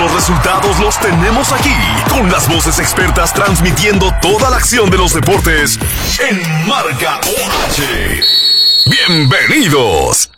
Los resultados los tenemos aquí, con las voces expertas transmitiendo toda la acción de los deportes en Marca OH. ¡Bienvenidos!